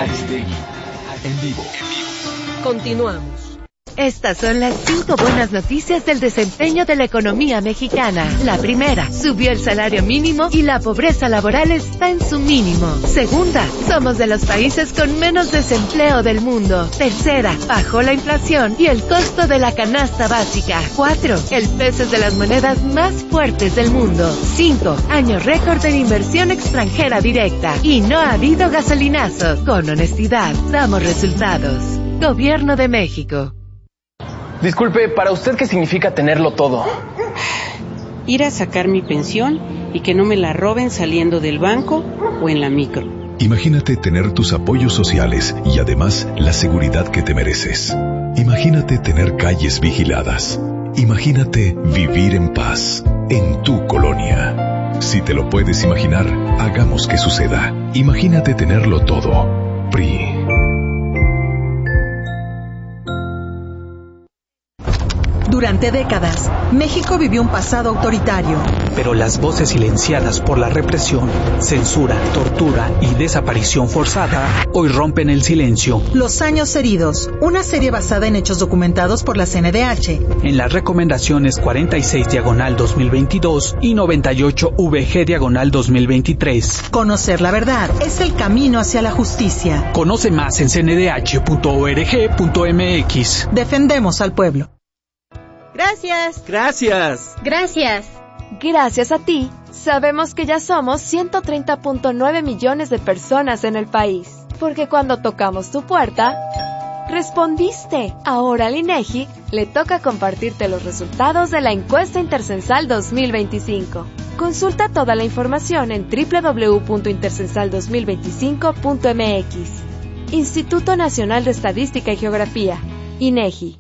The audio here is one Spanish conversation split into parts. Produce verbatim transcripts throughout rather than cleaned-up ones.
Aristegui, en vivo. Continuamos. Estas son las cinco buenas noticias del desempeño de la economía mexicana. La primera, subió el salario mínimo y la pobreza laboral está en su mínimo. Segunda, somos de los países con menos desempleo del mundo. Tercera, bajó la inflación y el costo de la canasta básica. Cuatro, el peso es de las monedas más fuertes del mundo. Cinco, año récord en inversión extranjera directa. Y no ha habido gasolinazo. Con honestidad, damos resultados. Gobierno de México. Disculpe, ¿para usted qué significa tenerlo todo? Ir a sacar mi pensión y que no me la roben saliendo del banco o en la micro. Imagínate tener tus apoyos sociales y además la seguridad que te mereces. Imagínate tener calles vigiladas. Imagínate vivir en paz en tu colonia. Si te lo puedes imaginar, hagamos que suceda. Imagínate tenerlo todo. P R I. Durante décadas, México vivió un pasado autoritario. Pero las voces silenciadas por la represión, censura, tortura y desaparición forzada hoy rompen el silencio. Los años heridos, una serie basada en hechos documentados por la C N D H. En las recomendaciones cuarenta y seis diagonal dos mil veintidós y noventa y ocho V G diagonal dos mil veintitrés. Conocer la verdad es el camino hacia la justicia. Conoce más en c n d h punto org punto m x. Defendemos al pueblo. Gracias. Gracias. Gracias. Gracias a ti, sabemos que ya somos ciento treinta punto nueve millones de personas en el país. Porque cuando tocamos tu puerta, respondiste. Ahora al INEGI le toca compartirte los resultados de la encuesta intercensal dos mil veinticinco. Consulta toda la información en doble u doble u doble u punto intercensal dos mil veinticinco punto m x. Instituto Nacional de Estadística y Geografía, INEGI.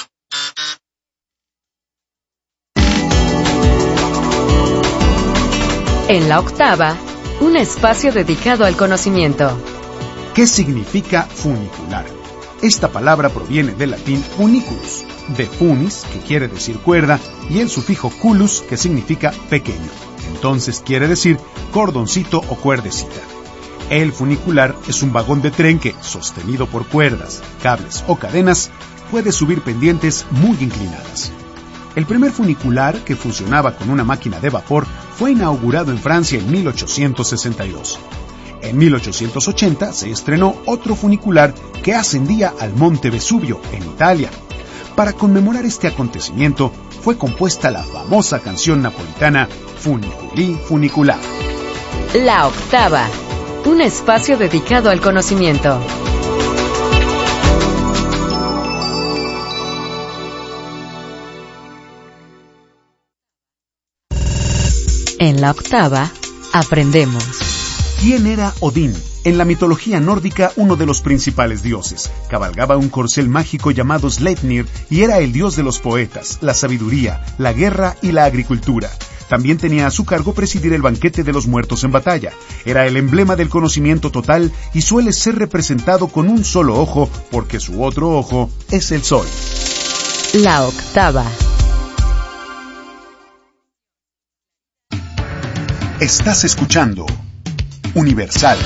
En la octava, un espacio dedicado al conocimiento. ¿Qué significa funicular? Esta palabra proviene del latín funiculus, de funis, que quiere decir cuerda, y el sufijo culus, que significa pequeño. Entonces quiere decir cordoncito o cuerdecita. El funicular es un vagón de tren que, sostenido por cuerdas, cables o cadenas, puede subir pendientes muy inclinadas. El primer funicular, que funcionaba con una máquina de vapor, fue inaugurado en Francia en mil ochocientos sesenta y dos. En mil ochocientos ochenta se estrenó otro funicular que ascendía al Monte Vesubio, en Italia. Para conmemorar este acontecimiento, fue compuesta la famosa canción napolitana Funiculi Funicular. La octava, un espacio dedicado al conocimiento. En la octava, aprendemos. ¿Quién era Odín? En la mitología nórdica, uno de los principales dioses. Cabalgaba un corcel mágico llamado Sleipnir y era el dios de los poetas, la sabiduría, la guerra y la agricultura. También tenía a su cargo presidir el banquete de los muertos en batalla. Era el emblema del conocimiento total y suele ser representado con un solo ojo porque su otro ojo es el sol. La octava. Estás escuchando Universal.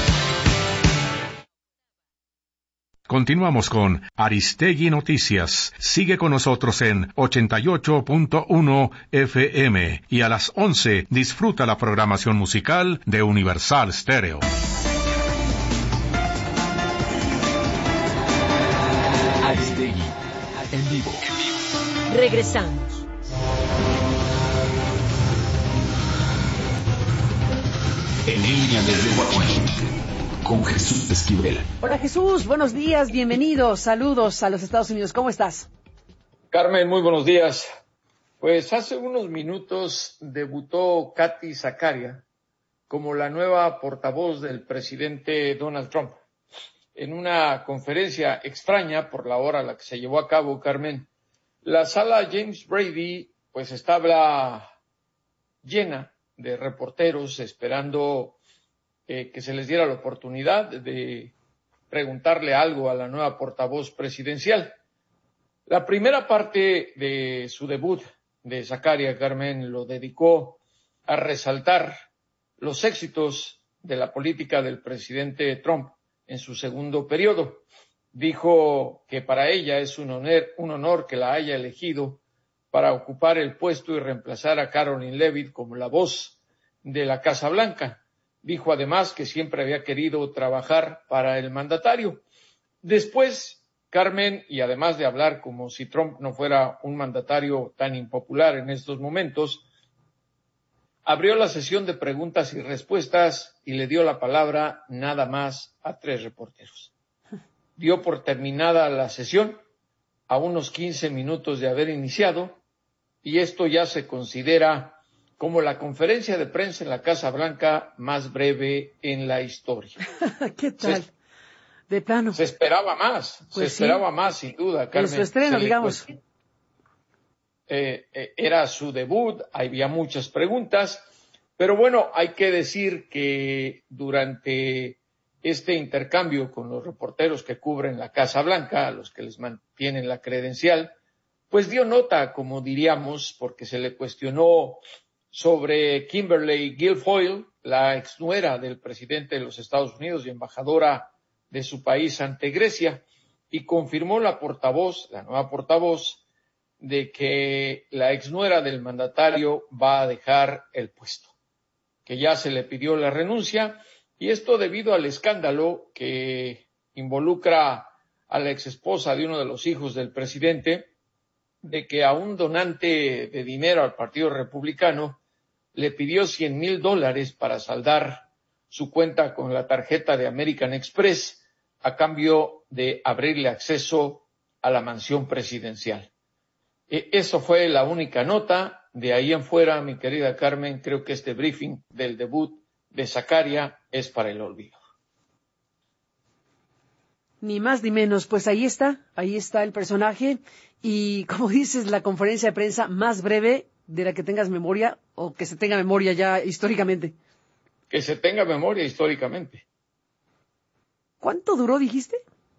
Continuamos con Aristegui Noticias. Sigue con nosotros en ochenta y ocho punto uno F M y a las once disfruta la programación musical de Universal Stereo. Aristegui, en vivo. Regresamos. En línea desde Washington, con Jesús Esquivel. Hola Jesús, buenos días, bienvenidos, saludos a los Estados Unidos, ¿cómo estás? Carmen, muy buenos días. Pues hace unos minutos debutó Katy Zacaria como la nueva portavoz del presidente Donald Trump. En una conferencia extraña por la hora a la que se llevó a cabo, Carmen, la sala James Brady pues estaba llena de reporteros esperando eh, que se les diera la oportunidad de preguntarle algo a la nueva portavoz presidencial. La primera parte de su debut de Zacaria, Carmen, lo dedicó a resaltar los éxitos de la política del presidente Trump en su segundo periodo. Dijo que para ella es un honor, un honor que la haya elegido para ocupar el puesto y reemplazar a Caroline Leavitt como la voz de la Casa Blanca. Dijo además que siempre había querido trabajar para el mandatario. Después, Carmen, y además de hablar como si Trump no fuera un mandatario tan impopular en estos momentos, abrió la sesión de preguntas y respuestas y le dio la palabra nada más a tres reporteros. Dio por terminada la sesión a unos quince minutos de haber iniciado, y esto ya se considera como la conferencia de prensa en la Casa Blanca más breve en la historia. ¿Qué tal? Se, de plano. Se esperaba más, pues se esperaba sí. más, sin duda, Carmen. En su estreno, digamos. Eh, eh, era su debut, había muchas preguntas, pero bueno, hay que decir que durante este intercambio con los reporteros que cubren la Casa Blanca, a los que les mantienen la credencial, pues dio nota, como diríamos, porque se le cuestionó sobre Kimberly Guilfoyle, la exnuera del presidente de los Estados Unidos y embajadora de su país ante Grecia, y confirmó la portavoz, la nueva portavoz, de que la exnuera del mandatario va a dejar el puesto, que ya se le pidió la renuncia, y esto debido al escándalo que involucra a la exesposa de uno de los hijos del presidente, de que a un donante de dinero al Partido Republicano le pidió cien mil dólares para saldar su cuenta con la tarjeta de American Express a cambio de abrirle acceso a la mansión presidencial. E- eso fue la única nota. De ahí en fuera, mi querida Carmen, creo que este briefing del debut de Zakaria es para el olvido. Ni más ni menos, pues ahí está, ahí está el personaje y como dices, la conferencia de prensa más breve de la que tengas memoria o que se tenga memoria ya históricamente. Que se tenga memoria históricamente. ¿Cuánto duró, dijiste?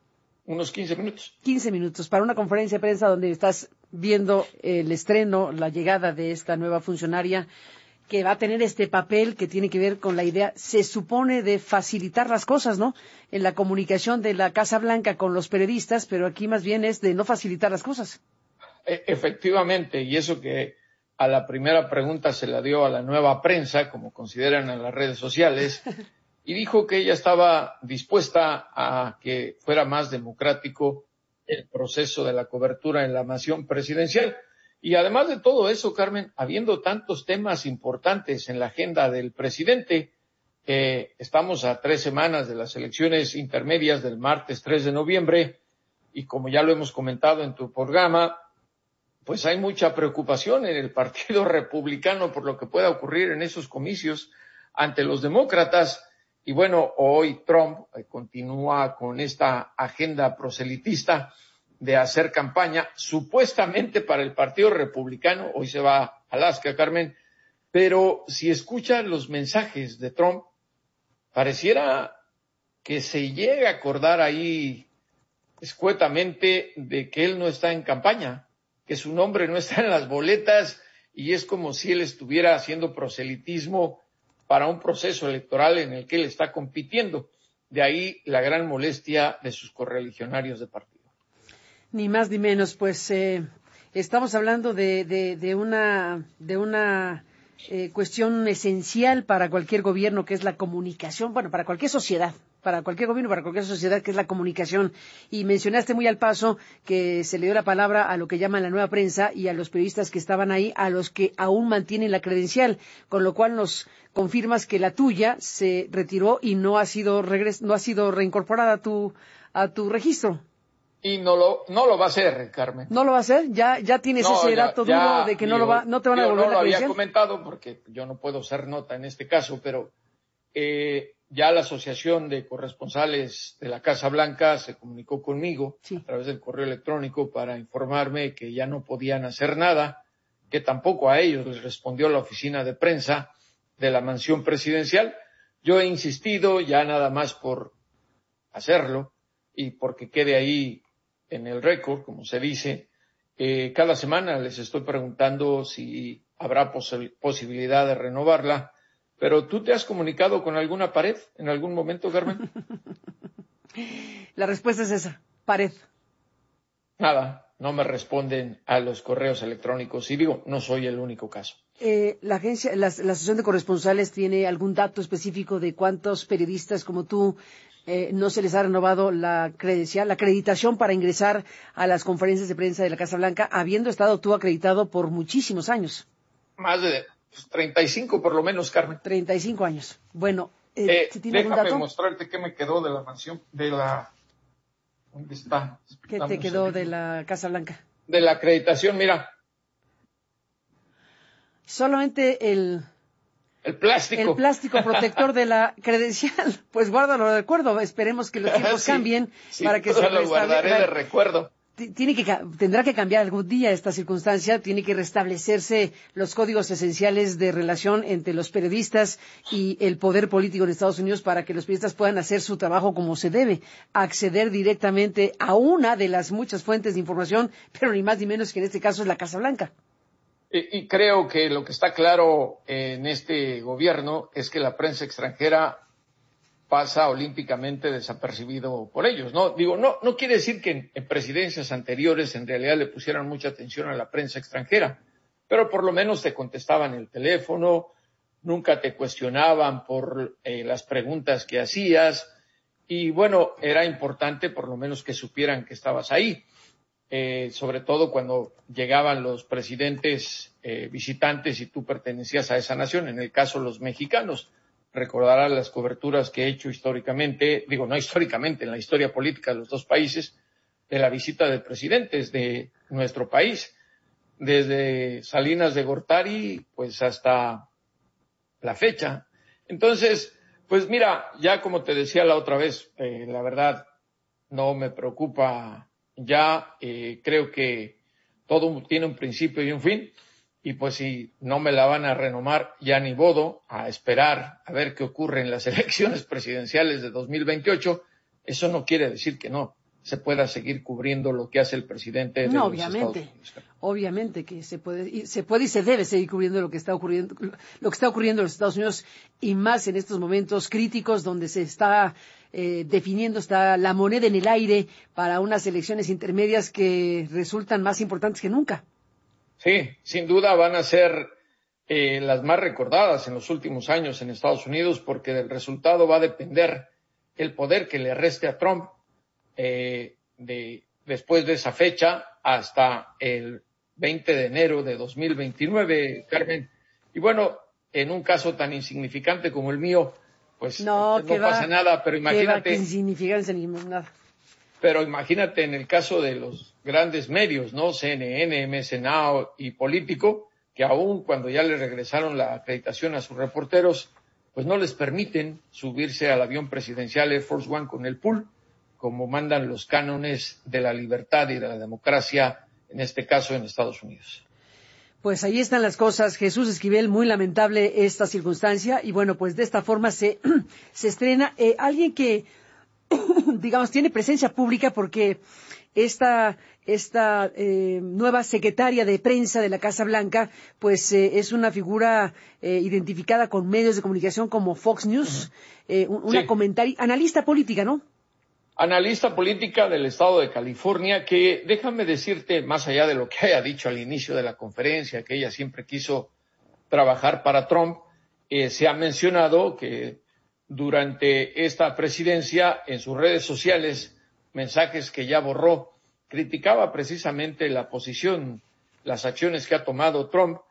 Unos quince minutos. quince minutos para una conferencia de prensa donde estás viendo el estreno, la llegada de esta nueva funcionaria que va a tener este papel que tiene que ver con la idea, se supone, de facilitar las cosas, ¿no? En la comunicación de la Casa Blanca con los periodistas, pero aquí más bien es de no facilitar las cosas. E- efectivamente, y eso que a la primera pregunta se la dio a la nueva prensa, como consideran en las redes sociales, y dijo que ella estaba dispuesta a que fuera más democrático el proceso de la cobertura en la mansión presidencial. Y además de todo eso, Carmen, habiendo tantos temas importantes en la agenda del presidente, eh, estamos a tres semanas de las elecciones intermedias del martes tres de noviembre, y como ya lo hemos comentado en tu programa, pues hay mucha preocupación en el Partido Republicano por lo que pueda ocurrir en esos comicios ante los demócratas. Y bueno, hoy Trump eh, continúa con esta agenda proselitista de hacer campaña supuestamente para el Partido Republicano. Hoy se va a Alaska, Carmen, pero si escuchan los mensajes de Trump, pareciera que se llega a acordar ahí escuetamente de que él no está en campaña, que su nombre no está en las boletas, y es como si él estuviera haciendo proselitismo para un proceso electoral en el que él está compitiendo. De ahí la gran molestia de sus correligionarios de partido. Ni más ni menos, pues eh, estamos hablando de, de, de una, de una eh, cuestión esencial para cualquier gobierno, que es la comunicación, bueno, para cualquier sociedad, para cualquier gobierno, para cualquier sociedad, que es la comunicación. Y mencionaste muy al paso que se le dio la palabra a lo que llaman la nueva prensa y a los periodistas que estaban ahí, a los que aún mantienen la credencial, con lo cual nos confirmas que la tuya se retiró y no ha sido regres- no ha sido reincorporada a tu, a tu registro. Y no lo, no lo va a hacer, Carmen. ¿No lo va a hacer? ¿Ya, ya tienes no, ese ya, dato ya, duro de que no, digo, lo va, no te van a devolver no la credencial? Yo no lo había comentado porque yo no puedo hacer nota en este caso, pero eh, ya la Asociación de Corresponsales de la Casa Blanca se comunicó conmigo sí. a través del correo electrónico para informarme que ya no podían hacer nada, que tampoco a ellos les respondió la oficina de prensa de la mansión presidencial. Yo he insistido ya nada más por hacerlo y porque quede ahí en el récord, como se dice, eh, cada semana les estoy preguntando si habrá pos- posibilidad de renovarla, pero ¿tú te has comunicado con alguna pared en algún momento, Carmen? La respuesta es esa, pared. Nada, no me responden a los correos electrónicos y digo, no soy el único caso. Eh, la agencia, la, la Asociación de Corresponsales tiene algún dato específico de cuántos periodistas como tú eh, no se les ha renovado la credencial, la acreditación para ingresar a las conferencias de prensa de la Casa Blanca, habiendo estado tú acreditado por muchísimos años? Más de pues, treinta y cinco por lo menos, Carmen. treinta y cinco años. Bueno, eh, eh, ¿se tiene algún déjame dato? mostrarte qué me quedó de la mansión, de la... ¿Dónde está? ¿Qué te quedó de la Casa Blanca? De la acreditación, mira. Solamente el... El plástico. El plástico protector de la credencial. Pues guárdalo de recuerdo. Esperemos que los tiempos sí, cambien sí, para que se lo guardaré de recuerdo. Tiene que, tendrá que cambiar algún día esta circunstancia, tiene que restablecerse los códigos esenciales de relación entre los periodistas y el poder político en Estados Unidos para que los periodistas puedan hacer su trabajo como se debe, acceder directamente a una de las muchas fuentes de información, pero ni más ni menos que en este caso es la Casa Blanca. Y, y creo que lo que está claro en este gobierno es que la prensa extranjera pasa olímpicamente desapercibido por ellos, ¿no? Digo, no, no quiere decir que en, en presidencias anteriores en realidad le pusieran mucha atención a la prensa extranjera, pero por lo menos te contestaban el teléfono, nunca te cuestionaban por eh, las preguntas que hacías, y bueno, era importante por lo menos que supieran que estabas ahí, eh, sobre todo cuando llegaban los presidentes eh, visitantes y tú pertenecías a esa nación, en el caso los mexicanos. Recordarás las coberturas que he hecho históricamente, digo, no históricamente, en la historia política de los dos países, de la visita de presidentes de nuestro país, desde Salinas de Gortari, pues hasta la fecha. Entonces, pues mira, ya como te decía la otra vez, eh, la verdad no me preocupa ya, eh, creo que todo tiene un principio y un fin. Y pues si no me la van a renovar, ya ni bodo, a esperar a ver qué ocurre en las elecciones presidenciales de dos mil veintiocho, eso no quiere decir que no se pueda seguir cubriendo lo que hace el presidente de no, los obviamente, Estados Unidos. Obviamente que se puede, y se puede y se debe seguir cubriendo lo que está ocurriendo, lo que está ocurriendo en los Estados Unidos, y más en estos momentos críticos donde se está eh, definiendo, está la moneda en el aire para unas elecciones intermedias que resultan más importantes que nunca. Sí, sin duda van a ser eh, las más recordadas en los últimos años en Estados Unidos, porque del resultado va a depender el poder que le reste a Trump eh, de, después de esa fecha hasta el veinte de enero de dos mil veintinueve, Carmen. Y bueno, en un caso tan insignificante como el mío, pues no, no pasa va, nada, pero imagínate. Que insignificancia ni nada. Pero imagínate en el caso de los grandes medios, ¿no? C N N, M S Now y Político, que aún cuando ya le regresaron la acreditación a sus reporteros, pues no les permiten subirse al avión presidencial Air Force One con el pool, como mandan los cánones de la libertad y de la democracia, en este caso en Estados Unidos. Pues ahí están las cosas, Jesús Esquivel, muy lamentable esta circunstancia, y bueno, pues de esta forma se, se estrena eh, alguien que digamos, tiene presencia pública porque esta, esta eh, nueva secretaria de prensa de la Casa Blanca, pues eh, es una figura eh, identificada con medios de comunicación como Fox News, eh, una sí. comentari- analista política, ¿no? Analista política del estado de California, que déjame decirte, más allá de lo que haya dicho al inicio de la conferencia, que ella siempre quiso trabajar para Trump, eh, se ha mencionado que durante esta presidencia, en sus redes sociales, mensajes que ya borró, criticaba precisamente la posición, las acciones que ha tomado Trump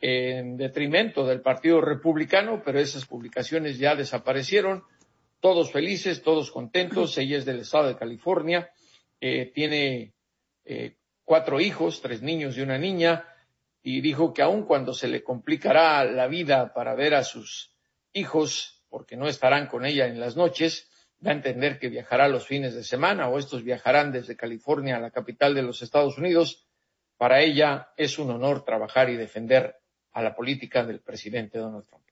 en detrimento del Partido Republicano, pero esas publicaciones ya desaparecieron. Todos felices, todos contentos. Ella es del estado de California, eh, tiene eh, cuatro hijos, tres niños y una niña, y dijo que aun cuando se le complicará la vida para ver a sus hijos, porque no estarán con ella en las noches, da a entender que viajará los fines de semana, o estos viajarán desde California a la capital de los Estados Unidos. Para ella es un honor trabajar y defender a la política del presidente Donald Trump.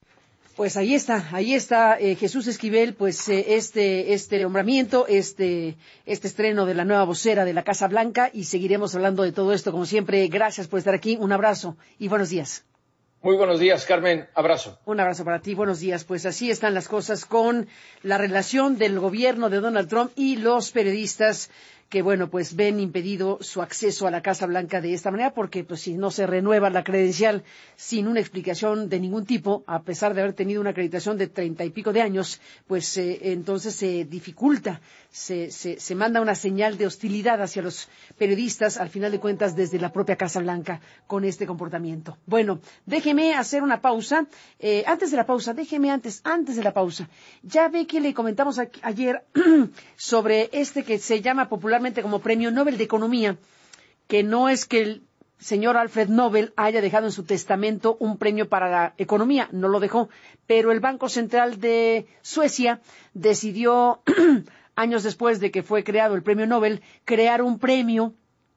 Pues ahí está, ahí está eh, Jesús Esquivel, pues eh, este este nombramiento, este este estreno de la nueva vocera de la Casa Blanca, y seguiremos hablando de todo esto como siempre. Gracias por estar aquí, un abrazo y buenos días. Muy buenos días, Carmen. Abrazo. Un abrazo para ti. Buenos días. Pues así están las cosas con la relación del gobierno de Donald Trump y los periodistas que, bueno, pues ven impedido su acceso a la Casa Blanca de esta manera, porque pues si no se renueva la credencial sin una explicación de ningún tipo, a pesar de haber tenido una acreditación de treinta y pico de años, pues eh, entonces se dificulta, se, se, se manda una señal de hostilidad hacia los periodistas, al final de cuentas, desde la propia Casa Blanca con este comportamiento. Bueno, déjeme hacer una pausa. Eh, antes de la pausa, déjeme antes, antes de la pausa. Ya ve que le comentamos a, ayer sobre este que se llama popularmente como Premio Nobel de Economía, que no es que el señor Alfred Nobel haya dejado en su testamento un premio para la economía, no lo dejó, pero el Banco Central de Suecia decidió, años después de que fue creado el Premio Nobel, crear un premio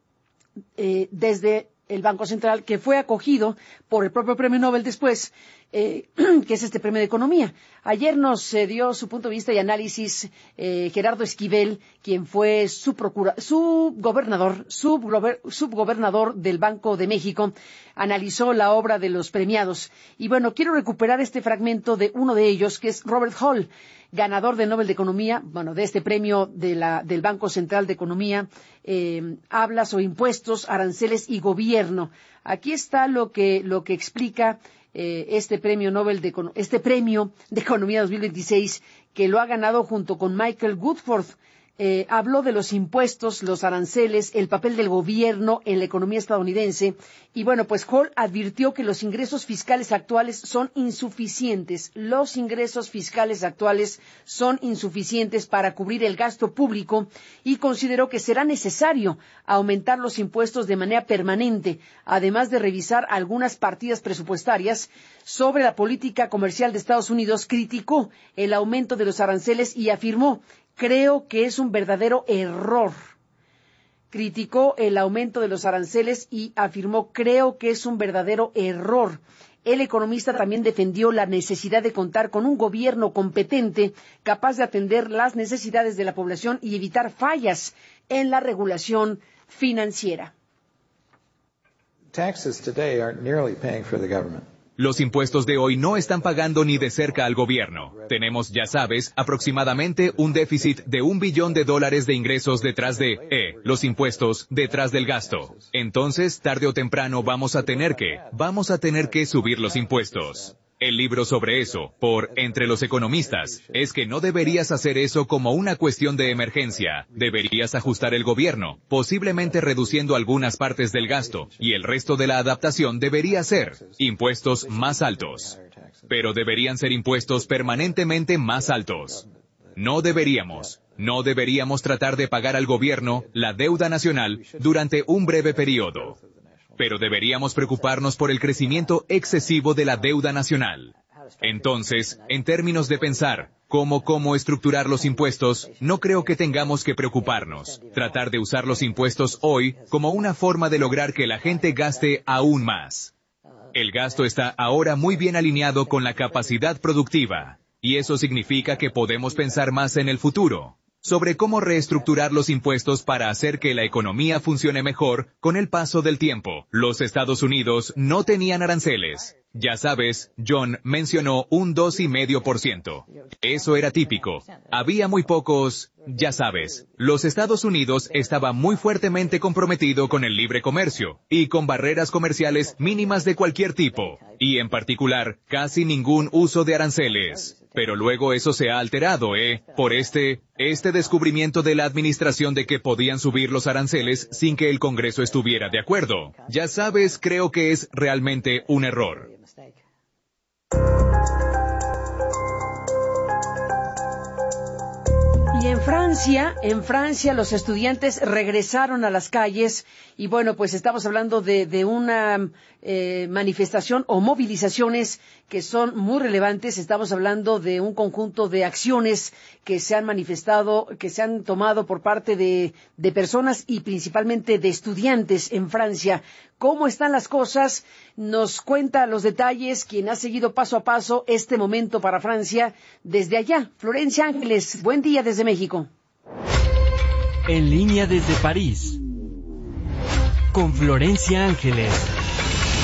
eh, desde el Banco Central que fue acogido por el propio Premio Nobel después, eh, que es este Premio de Economía. Ayer nos eh, dio su punto de vista y análisis eh, Gerardo Esquivel, quien fue su procura, su gobernador, subgober, subgobernador del Banco de México, analizó la obra de los premiados. Y bueno, quiero recuperar este fragmento de uno de ellos, que es Robert Hall, ganador del Nobel de Economía, bueno, de este premio de la, del Banco Central de Economía, eh, habla sobre impuestos, aranceles y gobierno. Aquí está lo que, lo que explica eh, este premio Nobel de, este premio de Economía dos mil veintiséis, que lo ha ganado junto con Michael Woodford. Eh, habló de los impuestos, los aranceles, el papel del gobierno en la economía estadounidense. Y bueno, pues Hall advirtió que los ingresos fiscales actuales son insuficientes. Los ingresos fiscales actuales son insuficientes para cubrir el gasto público y consideró que será necesario aumentar los impuestos de manera permanente, además de revisar algunas partidas presupuestarias. Sobre la política comercial de Estados Unidos, criticó el aumento de los aranceles y afirmó: creo que es un verdadero error. Criticó el aumento de los aranceles y afirmó: creo que es un verdadero error. El economista también defendió la necesidad de contar con un gobierno competente, capaz de atender las necesidades de la población y evitar fallas en la regulación financiera. Taxes today aren't nearly paying for the government. Los impuestos de hoy no están pagando ni de cerca al gobierno. Tenemos, ya sabes, aproximadamente un déficit de un billón de dólares de ingresos detrás de, eh, los impuestos, detrás del gasto. Entonces, tarde o temprano vamos a tener que, vamos a tener que subir los impuestos. El libro sobre eso, por Entre los economistas, es que no deberías hacer eso como una cuestión de emergencia. Deberías ajustar el gobierno, posiblemente reduciendo algunas partes del gasto, y el resto de la adaptación debería ser impuestos más altos. Pero deberían ser impuestos permanentemente más altos. No deberíamos, no deberíamos tratar de pagar al gobierno la deuda nacional durante un breve periodo. Pero deberíamos preocuparnos por el crecimiento excesivo de la deuda nacional. Entonces, en términos de pensar cómo, cómo estructurar los impuestos, no creo que tengamos que preocuparnos. Tratar de usar los impuestos hoy como una forma de lograr que la gente gaste aún más. El gasto está ahora muy bien alineado con la capacidad productiva, y eso significa que podemos pensar más en el futuro, sobre cómo reestructurar los impuestos para hacer que la economía funcione mejor con el paso del tiempo. Los Estados Unidos no tenían aranceles. Ya sabes, John mencionó un dos coma cinco por ciento. Eso era típico. Había muy pocos, ya sabes. Los Estados Unidos estaba muy fuertemente comprometido con el libre comercio y con barreras comerciales mínimas de cualquier tipo, y en particular, casi ningún uso de aranceles. Pero luego eso se ha alterado, ¿eh? Por este, este descubrimiento de la administración de que podían subir los aranceles sin que el Congreso estuviera de acuerdo. Ya sabes, creo que es realmente un error. Y en Francia, en Francia los estudiantes regresaron a las calles y bueno, pues estamos hablando de, de una eh, manifestación o movilizaciones que son muy relevantes. Estamos hablando de un conjunto de acciones que se han manifestado, que se han tomado por parte de, de personas y principalmente de estudiantes en Francia. ¿Cómo están las cosas? Nos cuenta los detalles quien ha seguido paso a paso este momento para Francia desde allá. Florencia Ángeles, buen día desde México. En línea desde París, con Florencia Ángeles.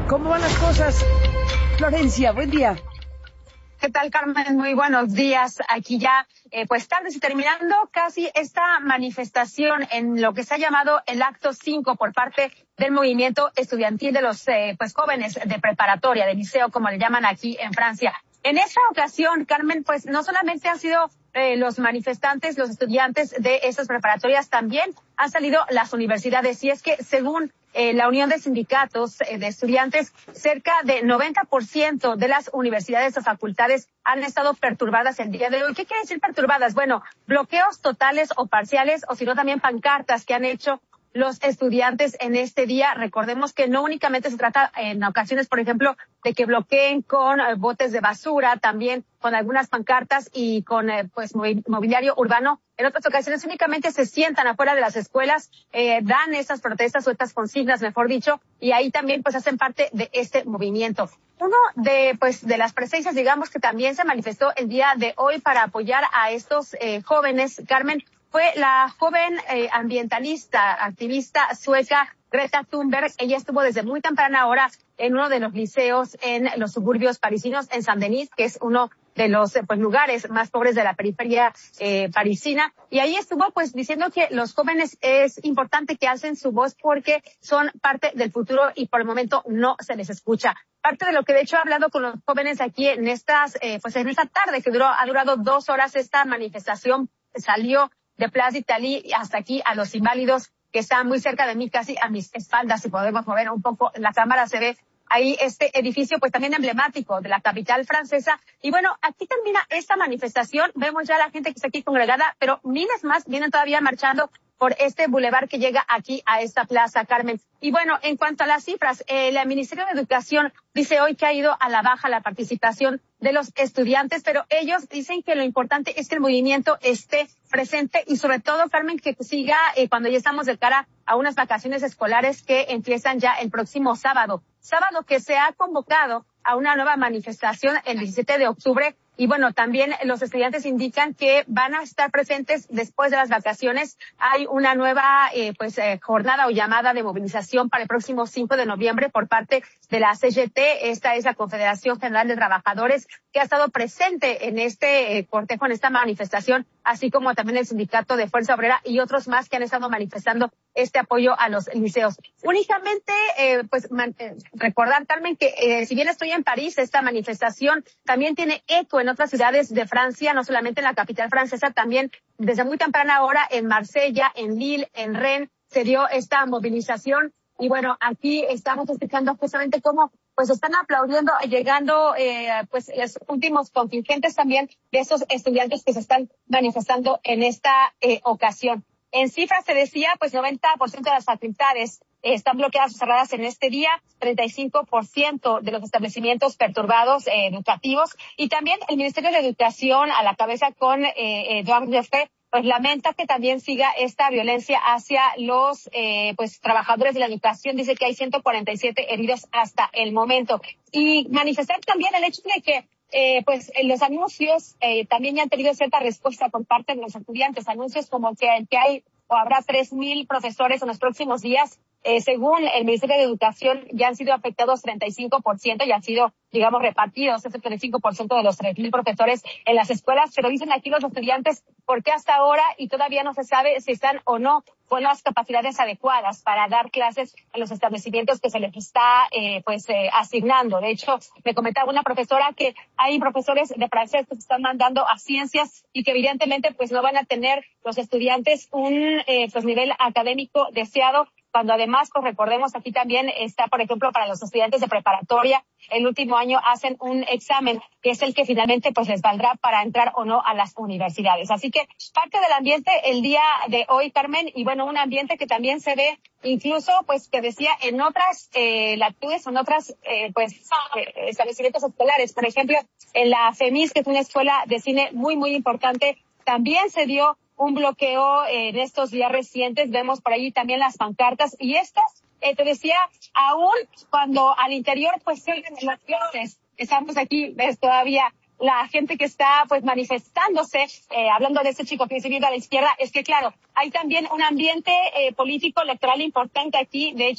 ¿Cómo van las cosas? Florencia, buen día. ¿Qué tal, Carmen? Muy buenos días. Aquí ya, eh, pues tarde y terminando casi esta manifestación en lo que se ha llamado el acto cinco por parte del movimiento estudiantil de los eh, pues jóvenes de preparatoria, de liceo, como le llaman aquí en Francia. En esta ocasión, Carmen, pues no solamente han sido eh, los manifestantes, los estudiantes de estas preparatorias, también han salido las universidades. Y es que según Eh, la Unión de Sindicatos eh, de Estudiantes, cerca de noventa por ciento de las universidades o facultades han estado perturbadas el día de hoy. ¿Qué quiere decir perturbadas? Bueno, bloqueos totales o parciales, o si no también pancartas que han hecho los estudiantes en este día. Recordemos que no únicamente se trata en ocasiones, por ejemplo, de que bloqueen con eh, botes de basura, también con algunas pancartas y con eh, pues mobiliario urbano. En otras ocasiones únicamente se sientan afuera de las escuelas, eh, dan estas protestas o estas consignas, mejor dicho, y ahí también pues hacen parte de este movimiento. Uno de pues de las presencias, digamos, que también se manifestó el día de hoy para apoyar a estos eh, jóvenes, Carmen, fue la joven eh, ambientalista, activista sueca Greta Thunberg. Ella estuvo desde muy temprana hora en uno de los liceos en los suburbios parisinos, en Saint-Denis, que es uno de los pues lugares más pobres de la periferia eh, parisina, y ahí estuvo pues diciendo que los jóvenes es importante que alcen su voz porque son parte del futuro y por el momento no se les escucha. Parte de lo que de hecho he hablado con los jóvenes aquí en estas eh, pues en esta tarde que duró ha durado dos horas esta manifestación, salió de Place d'Italie hasta aquí a Los Inválidos, que están muy cerca de mí, casi a mis espaldas. Si podemos mover un poco la cámara, se ve ahí este edificio pues también emblemático de la capital francesa. Y bueno, aquí termina esta manifestación. Vemos ya la gente que está aquí congregada, pero miles más vienen todavía marchando por este bulevar que llega aquí a esta plaza, Carmen. Y bueno, en cuanto a las cifras, el Ministerio de Educación dice hoy que ha ido a la baja la participación de los estudiantes, pero ellos dicen que lo importante es que el movimiento esté presente y sobre todo, Carmen, que siga eh, cuando ya estamos de cara a unas vacaciones escolares que empiezan ya el próximo sábado. Sábado que se ha convocado a una nueva manifestación el diecisiete de octubre. Y bueno, también los estudiantes indican que van a estar presentes después de las vacaciones. Hay una nueva eh, pues eh, jornada o llamada de movilización para el próximo cinco de noviembre por parte de la C G T. Esta es la Confederación General de Trabajadores, que ha estado presente en este eh, cortejo, en esta manifestación, así como también el Sindicato de Fuerza Obrera y otros más que han estado manifestando este apoyo a los liceos. Únicamente, eh, pues man, eh, recordar, Carmen, que eh, si bien estoy en París, esta manifestación también tiene eco en otras ciudades de Francia, no solamente en la capital francesa, también desde muy temprana hora en Marsella, en Lille, en Rennes, se dio esta movilización. Y bueno, aquí estamos escuchando justamente cómo pues están aplaudiendo, llegando eh, pues los últimos contingentes también de esos estudiantes que se están manifestando en esta eh, ocasión. En cifras se decía, pues noventa por ciento de las facultades eh, están bloqueadas o cerradas en este día, treinta y cinco por ciento de los establecimientos perturbados eh, educativos, y también el Ministerio de Educación a la cabeza con eh, Edouard Jeffrey, pues lamenta que también siga esta violencia hacia los eh, pues trabajadores de la educación. Dice que hay ciento cuarenta y siete heridos hasta el momento. Y manifestar también el hecho de que eh, pues los anuncios eh, también ya han tenido cierta respuesta por parte de los estudiantes. Anuncios como que, que hay o habrá tres mil profesores en los próximos días. Eh, según el Ministerio de Educación, ya han sido afectados treinta y cinco por ciento y han sido, digamos, repartidos ese treinta y cinco por ciento de los tres mil profesores en las escuelas. Pero dicen aquí los estudiantes, ¿por qué hasta ahora y todavía no se sabe si están o no con las capacidades adecuadas para dar clases en los establecimientos que se les está, eh, pues, eh, asignando? De hecho, me comentaba una profesora que hay profesores de francés que se están mandando a ciencias y que evidentemente, pues, no van a tener los estudiantes un, eh, pues, nivel académico deseado, cuando además, pues recordemos, aquí también está, por ejemplo, para los estudiantes de preparatoria, el último año hacen un examen que es el que finalmente pues les valdrá para entrar o no a las universidades. Así que parte del ambiente el día de hoy, Carmen, y bueno, un ambiente que también se ve incluso, pues, que decía en otras eh, latitudes, en otras eh, pues eh, establecimientos escolares. Por ejemplo, en la FEMIS, que es una escuela de cine muy, muy importante, también se dio un bloqueo eh, en estos días recientes. Vemos por allí también las pancartas y estas, eh, te decía, aún cuando al interior pues se oyen las voces, estamos aquí, ves todavía la gente que está pues manifestándose, eh, hablando de este chico que se vive a la izquierda, es que claro, hay también un ambiente eh, político electoral importante aquí. De hecho,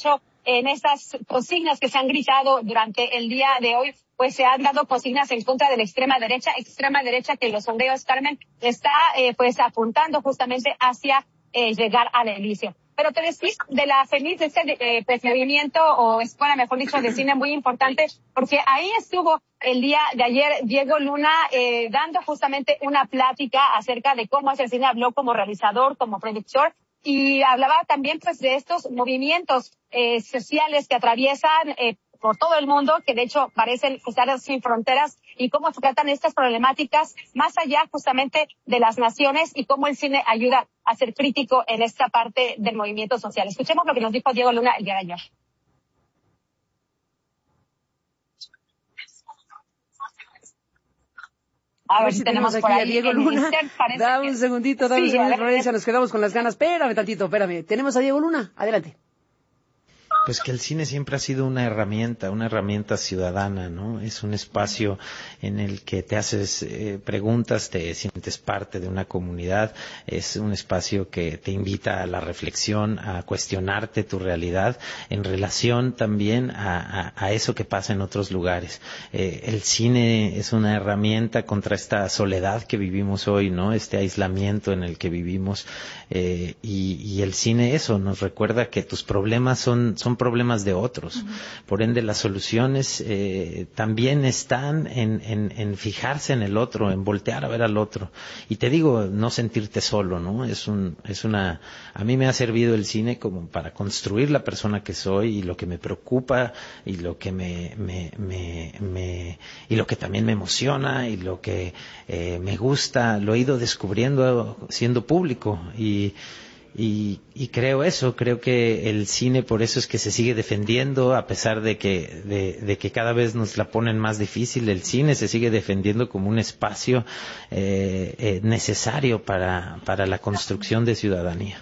en estas consignas que se han gritado durante el día de hoy, pues se han dado consignas en contra de la extrema derecha, extrema derecha que los sondeos, Carmen, está eh, pues apuntando justamente hacia eh, llegar al inicio. Pero te decía de la FEMIS, de este eh, pues, movimiento, o escuela, mejor dicho, de cine muy importante, porque ahí estuvo el día de ayer Diego Luna eh, dando justamente una plática acerca de cómo es el cine. Habló como realizador, como productor, y hablaba también pues de estos movimientos eh, sociales que atraviesan eh, por todo el mundo, que de hecho parecen estar sin fronteras, y cómo se tratan estas problemáticas más allá justamente de las naciones, y cómo el cine ayuda a ser crítico en esta parte del movimiento social. Escuchemos lo que nos dijo Diego Luna el día de ayer. A, a ver si tenemos, tenemos aquí a Diego Luna. Da un segundito, da un segundito, Florencia, nos quedamos con las ganas. Espérame tantito, espérame. Tenemos a Diego Luna, adelante. Pues que el cine siempre ha sido una herramienta, una herramienta ciudadana, ¿no? Es un espacio en el que te haces eh, preguntas, te sientes parte de una comunidad, es un espacio que te invita a la reflexión, a cuestionarte tu realidad en relación también a, a, a eso que pasa en otros lugares. Eh, el cine es una herramienta contra esta soledad que vivimos hoy, ¿no? Este aislamiento en el que vivimos, eh, y, y el cine eso nos recuerda que tus problemas son, son problemas de otros. Uh-huh. Por ende, las soluciones eh, también están en, en, en fijarse en el otro, en voltear a ver al otro. Y te digo, no sentirte solo, ¿no? Es un, es una, a mí me ha servido el cine como para construir la persona que soy y lo que me preocupa y lo que me, me, me, me y lo que también me emociona y lo que eh, me gusta, lo he ido descubriendo siendo público. Y Y, y creo eso, creo que el cine por eso es que se sigue defendiendo, a pesar de que, de, de que cada vez nos la ponen más difícil. El cine se sigue defendiendo como un espacio eh, eh, necesario para, para la construcción de ciudadanía.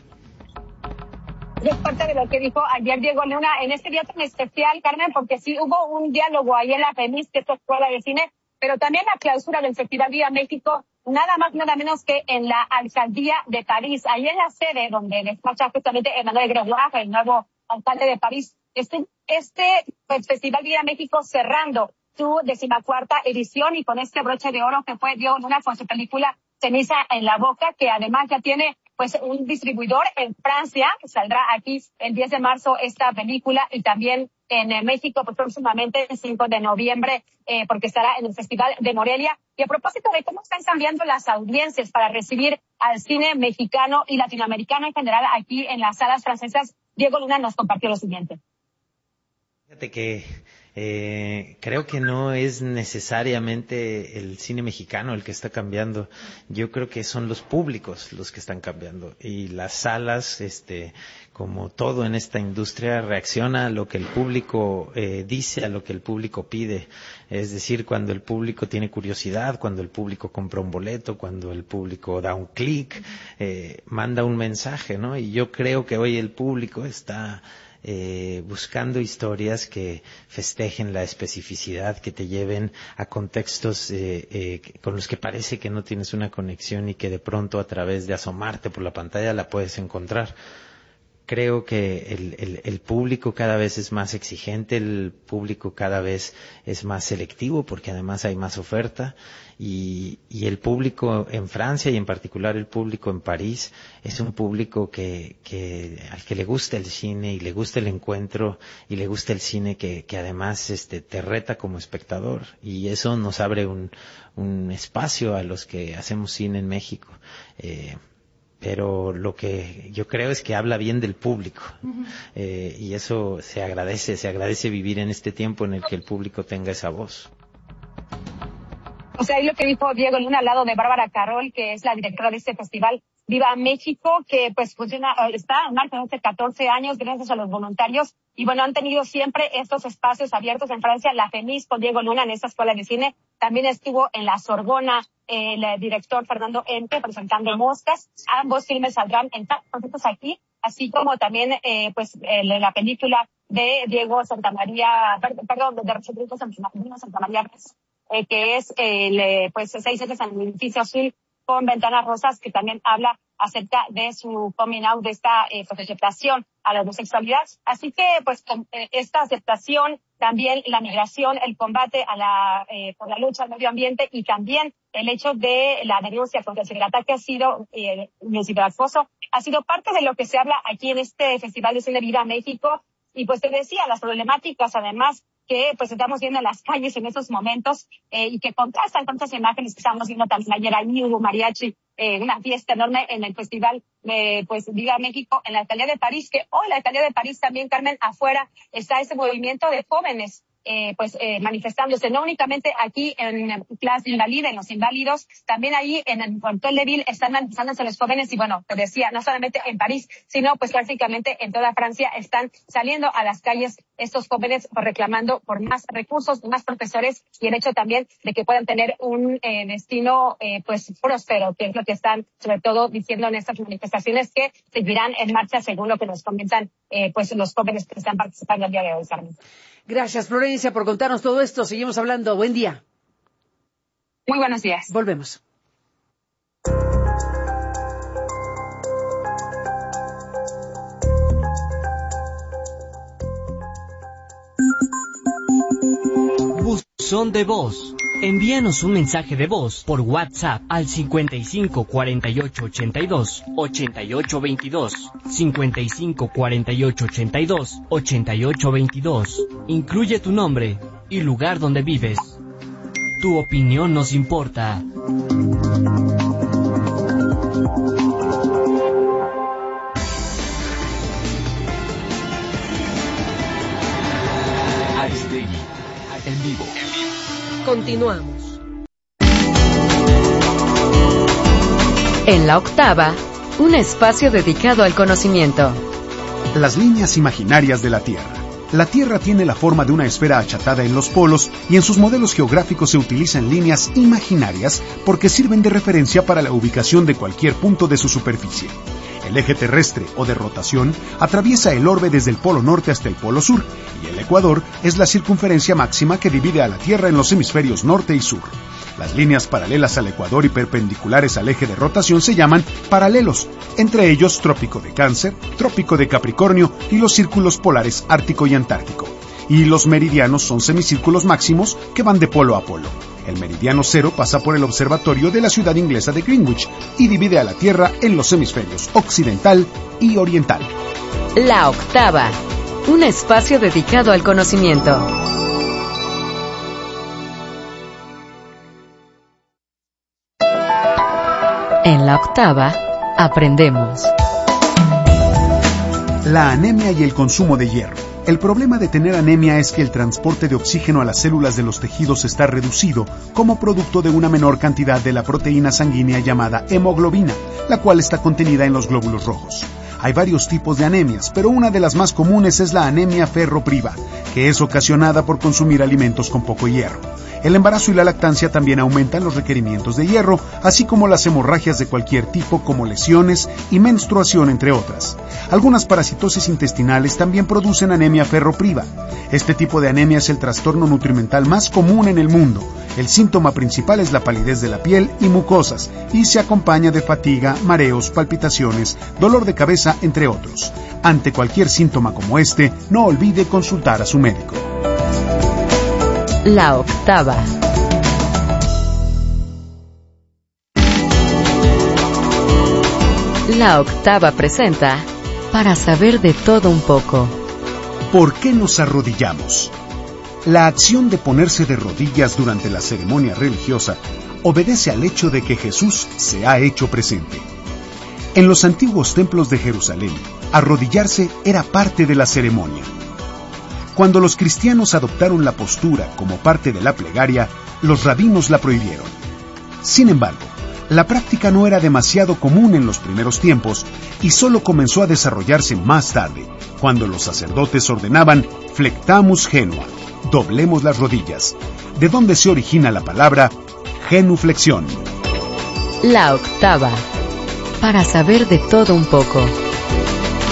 Es parte de lo que dijo ayer Diego Luna en este día tan especial, Carmen, porque sí hubo un diálogo ahí en la FEMIS, que es la Escuela de Cine, pero también la clausura del Festival Viva México, nada más, nada menos que en la Alcaldía de París, ahí en la sede donde despacha justamente Emmanuel Grégoire, el nuevo alcalde de París. Este, este pues, Festival Viva México cerrando su decimacuarta edición, y con este broche de oro que fue Diego Luna con su película Ceniza en la Boca, que además ya tiene pues un distribuidor en Francia, que saldrá aquí el diez de marzo esta película, y también en eh, México pues próximamente el cinco de noviembre, eh, porque estará en el Festival de Morelia. Y a propósito de cómo están cambiando las audiencias para recibir al cine mexicano y latinoamericano en general aquí en las salas francesas, Diego Luna nos compartió lo siguiente. Fíjate que eh, creo que no es necesariamente el cine mexicano el que está cambiando. Yo creo que son los públicos los que están cambiando, y las salas, este, como todo en esta industria, reacciona a lo que el público eh, dice, a lo que el público pide. Es decir, cuando el público tiene curiosidad, cuando el público compra un boleto, cuando el público da un clic, eh, manda un mensaje, ¿no? Y yo creo que hoy el público está Eh, buscando historias que festejen la especificidad, que te lleven a contextos eh, eh, con los que parece que no tienes una conexión y que de pronto a través de asomarte por la pantalla la puedes encontrar. Creo que el, el, el público cada vez es más exigente, el público cada vez es más selectivo, porque además hay más oferta, y, y el público en Francia, y en particular el público en París, es un público que, que al que le gusta el cine y le gusta el encuentro y le gusta el cine que, que además este, te reta como espectador, y eso nos abre un, un espacio a los que hacemos cine en México. Eh, pero lo que yo creo es que habla bien del público, uh-huh. eh, y eso se agradece, se agradece vivir en este tiempo en el que el público tenga esa voz. O sea, ahí lo que dijo Diego Luna al lado de Bárbara Carroll, que es la directora de este festival Viva México, que pues funciona, está en marcha hace catorce años gracias a los voluntarios, y bueno, han tenido siempre estos espacios abiertos en Francia. La FEMIS con Diego Luna en esta escuela de cine, también estuvo en la Sorbona el director Fernando Ente presentando Moscas. Ambos filmes saldrán en conciertos aquí, así como también eh, pues eh, la película de Diego Santamaría, perdón, de Rodrigo Santamaría, eh, que es el, eh, pues seis veces en el edificio azul con ventanas rosas, que también habla acerca de su coming out, de esta eh, pues, aceptación a la homosexualidad. Así que, pues, con, eh, esta aceptación, también la migración, el combate a la, eh, por la lucha al medio ambiente y también el hecho de la denuncia contra el ciberataque ha sido, eh, el ciberacoso, ha sido parte de lo que se habla aquí en este Festival de Cine Viva México. Y pues te decía, las problemáticas, además, que pues estamos viendo en las calles en estos momentos eh, y que contrastan con estas imágenes que estamos viendo también ayer. Ahí hubo mariachi, eh, una fiesta enorme en el Festival de pues Viva México en la Alcaldía de París, que hoy la Alcaldía de París también, Carmen, afuera está ese movimiento de jóvenes Eh, pues eh, manifestándose, no únicamente aquí en Place Invalide, en los inválidos, también ahí en el Hotel de Ville están manifestándose los jóvenes y bueno, te decía, no solamente en París, sino pues prácticamente en toda Francia están saliendo a las calles estos jóvenes reclamando por más recursos, más profesores y el hecho también de que puedan tener un eh, destino eh, pues próspero, que es lo que están sobre todo diciendo en estas manifestaciones que seguirán en marcha según lo que nos comentan eh, pues los jóvenes que están participando el día de hoy, Carmen. Gracias, Florencia, por contarnos todo esto. Seguimos hablando. Buen día. Muy buenos días. Volvemos. Buzón de voz. Envíanos un mensaje de voz por WhatsApp al cincuenta y cinco cuarenta y ocho ochenta y dos ochenta y ocho veintidós, cincuenta y cinco cuarenta y ocho ochenta y dos ochenta y ocho veintidós. Incluye tu nombre y lugar donde vives. Tu opinión nos importa. Aristegui, en vivo. Continuamos. En la octava, un espacio dedicado al conocimiento. Las líneas imaginarias de la Tierra. La Tierra tiene la forma de una esfera achatada en los polos y en sus modelos geográficos se utilizan líneas imaginarias porque sirven de referencia para la ubicación de cualquier punto de su superficie. El eje terrestre o de rotación atraviesa el orbe desde el polo norte hasta el polo sur y el ecuador es la circunferencia máxima que divide a la Tierra en los hemisferios norte y sur. Las líneas paralelas al ecuador y perpendiculares al eje de rotación se llaman paralelos, entre ellos Trópico de Cáncer, Trópico de Capricornio y los círculos polares Ártico y Antártico. Y los meridianos son semicírculos máximos que van de polo a polo. El meridiano cero pasa por el observatorio de la ciudad inglesa de Greenwich y divide a la Tierra en los hemisferios occidental y oriental. La octava, un espacio dedicado al conocimiento. En la octava, aprendemos. La anemia y el consumo de hierro. El problema de tener anemia es que el transporte de oxígeno a las células de los tejidos está reducido como producto de una menor cantidad de la proteína sanguínea llamada hemoglobina, la cual está contenida en los glóbulos rojos. Hay varios tipos de anemias, pero una de las más comunes es la anemia ferropriva, que es ocasionada por consumir alimentos con poco hierro. El embarazo y la lactancia también aumentan los requerimientos de hierro, así como las hemorragias de cualquier tipo como lesiones y menstruación, entre otras. Algunas parasitosis intestinales también producen anemia ferropriva. Este tipo de anemia es el trastorno nutrimental más común en el mundo. El síntoma principal es la palidez de la piel y mucosas, y se acompaña de fatiga, mareos, palpitaciones, dolor de cabeza, entre otros. Ante cualquier síntoma como este, no olvide consultar a su médico. La octava. La octava presenta Para saber de todo un poco. ¿Por qué nos arrodillamos? La acción de ponerse de rodillas durante la ceremonia religiosa obedece al hecho de que Jesús se ha hecho presente. En los antiguos templos de Jerusalén, arrodillarse era parte de la ceremonia. Cuando los cristianos adoptaron la postura como parte de la plegaria, los rabinos la prohibieron. Sin embargo, la práctica no era demasiado común en los primeros tiempos y solo comenzó a desarrollarse más tarde, cuando los sacerdotes ordenaban flectamus genua, doblemos las rodillas, de donde se origina la palabra genuflexión. La octava, para saber de todo un poco.